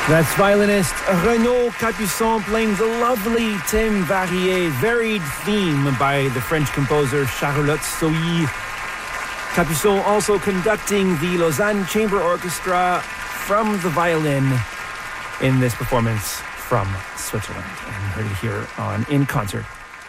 That's violinist Renaud Capuçon playing the lovely thème varié, varied theme by the French composer Charlotte Sohier. Capuçon also conducting the Lausanne Chamber Orchestra from the violin in this performance from Switzerland. And you heard it here on In Concert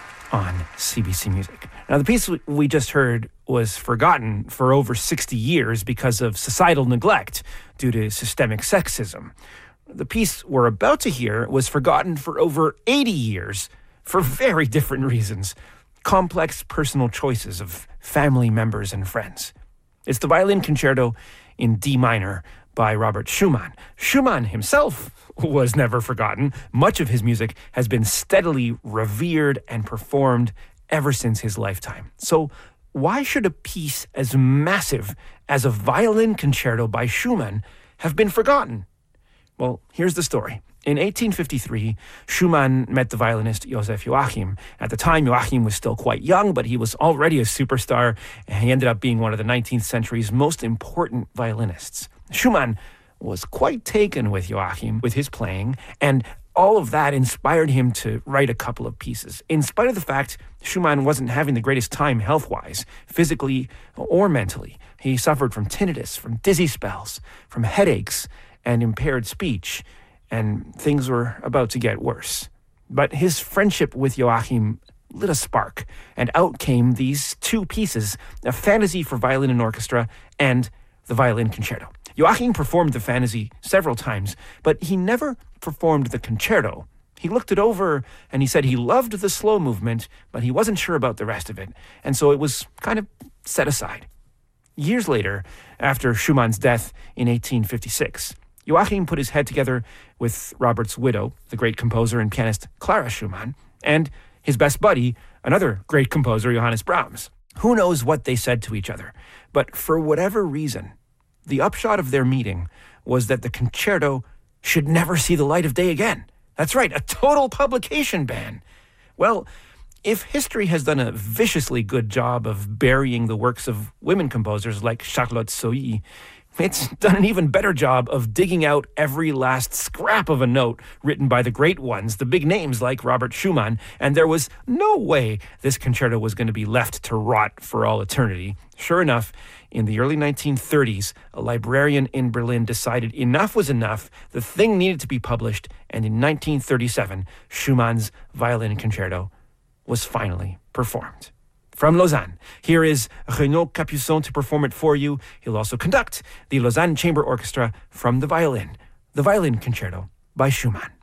on CBC Music. Now, the piece we just heard was forgotten for over 60 years because of societal neglect due to systemic sexism. The piece we're about to hear was forgotten for over 80 years for very different reasons. Complex personal choices of family members and friends. It's the Violin Concerto in D minor by Robert Schumann. Schumann himself was never forgotten. Much of his music has been steadily revered and performed ever since his lifetime. So why should a piece as massive as a Violin Concerto by Schumann have been forgotten? Well, here's the story. In 1853, Schumann met the violinist Joseph Joachim. At the time, Joachim was still quite young, but he was already a superstar, and he ended up being one of the 19th century's most important violinists. Schumann was quite taken with Joachim, with his playing, and all of that inspired him to write a couple of pieces. In spite of the fact Schumann wasn't having the greatest time health-wise, physically or mentally. He suffered from tinnitus, from dizzy spells, from headaches, and impaired speech, and things were about to get worse. But his friendship with Joachim lit a spark, and out came these two pieces, a fantasy for violin and orchestra and the Violin Concerto. Joachim performed the fantasy several times, but he never performed the concerto. He looked it over and he said he loved the slow movement, but he wasn't sure about the rest of it, and so it was kind of set aside. Years later, after Schumann's death in 1856, Joachim put his head together with Robert's widow, the great composer and pianist Clara Schumann, and his best buddy, another great composer, Johannes Brahms. Who knows what they said to each other, but for whatever reason, the upshot of their meeting was that the concerto should never see the light of day again. That's right, a total publication ban. Well, if history has done a viciously good job of burying the works of women composers like Charlotte Sohier, it's done an even better job of digging out every last scrap of a note written by the great ones, the big names like Robert Schumann, and there was no way this concerto was going to be left to rot for all eternity. Sure enough, in the early 1930s, a librarian in Berlin decided enough was enough, the thing needed to be published, and in 1937, Schumann's Violin Concerto was finally performed. From Lausanne, here is Renaud Capuçon to perform it for you. He'll also conduct the Lausanne Chamber Orchestra from the Violin Concerto by Schumann.